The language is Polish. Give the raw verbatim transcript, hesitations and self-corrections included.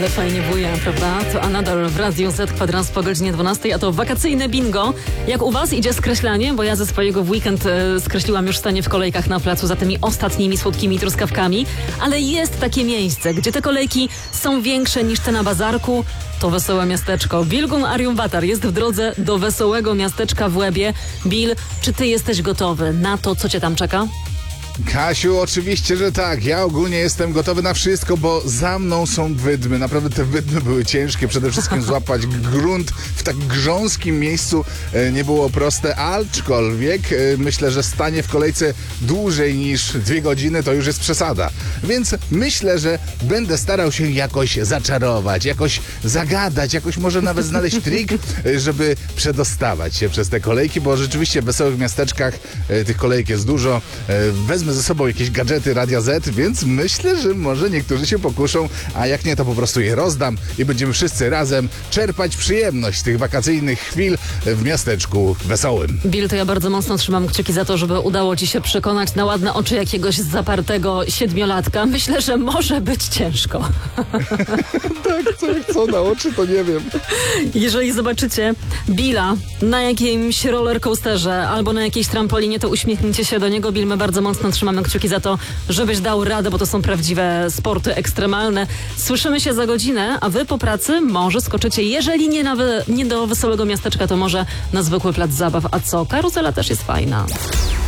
Ale fajnie buja, prawda? To Anadol w Radiu Z, kwadrans po godzinie dwunastej, a to wakacyjne bingo. Jak u was idzie skreślanie? Bo ja ze swojego w weekend e, skreśliłam już stanie w kolejkach na placu za tymi ostatnimi słodkimi truskawkami. Ale jest takie miejsce, gdzie te kolejki są większe niż te na bazarku. To wesołe miasteczko. Bilgun Arium Batar jest w drodze do wesołego miasteczka w Łebie. Bill, czy ty jesteś gotowy na to, co cię tam czeka? Kasiu, oczywiście, że tak. Ja ogólnie jestem gotowy na wszystko, bo za mną są wydmy. Naprawdę te wydmy były ciężkie. Przede wszystkim złapać grunt w tak grząskim miejscu e, nie było proste, aczkolwiek e, myślę, że stanie w kolejce dłużej niż dwie godziny to już jest przesada. Więc myślę, że będę starał się jakoś zaczarować, jakoś zagadać, jakoś może nawet znaleźć trik, e, żeby przedostawać się przez te kolejki, bo rzeczywiście w wesołych miasteczkach e, tych kolejek jest dużo. E, wezmę ze sobą jakieś gadżety Radia Z, więc myślę, że może niektórzy się pokuszą, a jak nie, to po prostu je rozdam i będziemy wszyscy razem czerpać przyjemność z tych wakacyjnych chwil w miasteczku wesołym. Bill, to ja bardzo mocno trzymam kciuki za to, żeby udało ci się przekonać na ładne oczy jakiegoś zapartego siedmiolatka. Myślę, że może być ciężko. Tak, co, co na oczy, to nie wiem. Jeżeli zobaczycie Billa na jakimś rollercoasterze albo na jakiejś trampolinie, to uśmiechnijcie się do niego. Bill, my bardzo mocno trzymamy kciuki za to, żebyś dał radę, bo to są prawdziwe sporty ekstremalne. Słyszymy się za godzinę, a wy po pracy może skoczycie, jeżeli nie, na wy, nie do wesołego miasteczka, to może na zwykły plac zabaw. A co? Karuzela też jest fajna.